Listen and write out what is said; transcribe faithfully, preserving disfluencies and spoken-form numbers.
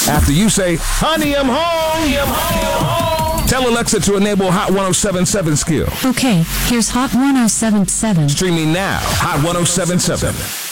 After you say, honey, I'm home. Honey, I'm home. Tell Alexa to enable Hot one oh seven seven skill. Okay, here's Hot one oh seven seven. Streaming now. Hot one oh seven seven.